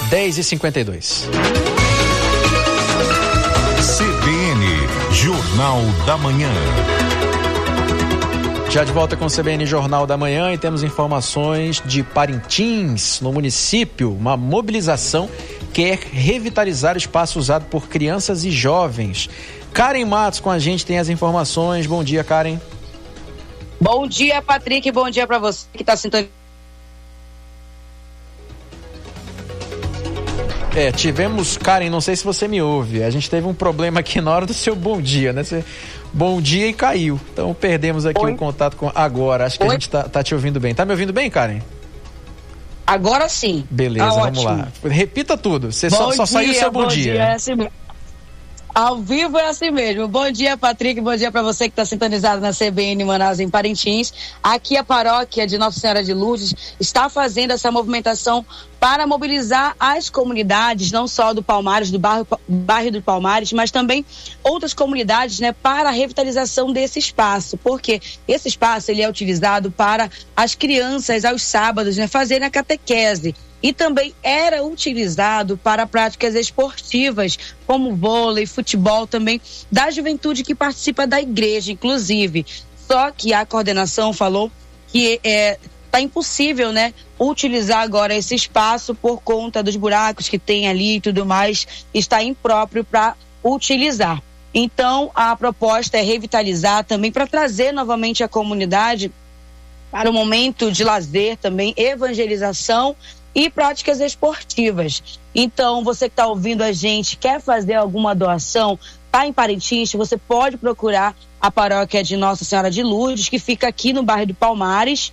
10h52. CBN, Jornal da Manhã. Já de volta com o CBN Jornal da Manhã e temos informações de Parintins, no município. Uma mobilização quer revitalizar espaço usado por crianças e jovens. Karen Matos com a gente tem as informações. Bom dia, Karen. Bom dia, Patrick. Bom dia para você que está sintonizando. Tivemos, Karen, não sei se você me ouve, a gente teve um problema aqui na hora do seu bom dia, né? Bom dia e caiu, então perdemos aqui o contato com agora, acho que a gente tá te ouvindo bem. Tá me ouvindo bem, Karen? Agora sim. Beleza, tá vamos ótimo. lá. Repita tudo, você só saiu o seu bom dia. É assim mesmo. Ao vivo é assim mesmo. Bom dia, Patrick. Bom dia para você que está sintonizado na CBN Manaus, em Parintins. Aqui a paróquia de Nossa Senhora de Lourdes está fazendo essa movimentação para mobilizar as comunidades, não só do Palmares, do bairro do Palmares, mas também outras comunidades, né, para a revitalização desse espaço. Porque esse espaço ele é utilizado para as crianças aos sábados, né, fazerem a catequese. E também era utilizado para práticas esportivas, como vôlei, futebol também, da juventude que participa da igreja, inclusive. Só que a coordenação falou que está impossível, né, utilizar agora esse espaço por conta dos buracos que tem ali e tudo mais, está impróprio para utilizar. Então, a proposta é revitalizar também para trazer novamente a comunidade para um momento de lazer também, evangelização e práticas esportivas. Então, você que está ouvindo a gente, quer fazer alguma doação, está em Parintins, você pode procurar a paróquia de Nossa Senhora de Lourdes, que fica aqui no bairro de Palmares,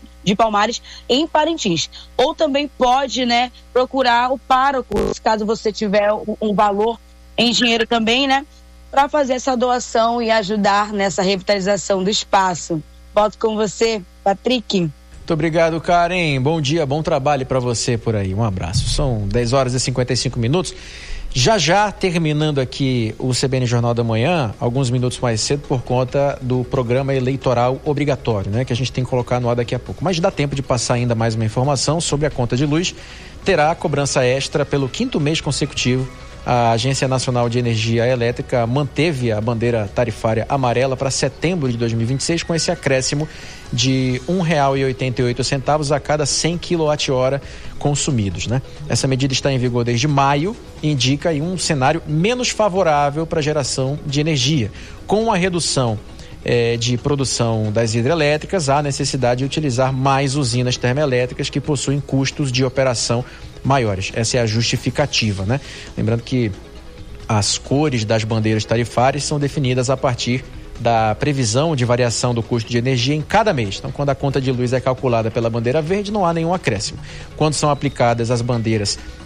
em Parintins. Ou também pode, né, procurar o pároco, caso você tiver um valor em dinheiro também, né, para fazer essa doação e ajudar nessa revitalização do espaço. Volto com você, Patrick. Muito obrigado, Karen. Bom dia, bom trabalho para você por aí. Um abraço. São 10h55. Já terminando aqui o CBN Jornal da Manhã, alguns minutos mais cedo, por conta do programa eleitoral obrigatório, né? Que a gente tem que colocar no ar daqui a pouco. Mas dá tempo de passar ainda mais uma informação sobre a conta de luz. Terá cobrança extra pelo 5º mês consecutivo. A Agência Nacional de Energia Elétrica manteve a bandeira tarifária amarela para setembro de 2026, com esse acréscimo de R$ 1,88 a cada 100 kWh consumidos, né? Essa medida está em vigor desde maio e indica aí um cenário menos favorável para a geração de energia. Com a redução de produção das hidrelétricas, há necessidade de utilizar mais usinas termoelétricas que possuem custos de operação maiores. Essa é a justificativa, né? Lembrando que as cores das bandeiras tarifárias são definidas a partir da previsão de variação do custo de energia em cada mês. Então, quando a conta de luz é calculada pela bandeira verde, não há nenhum acréscimo. Quando são aplicadas as bandeiras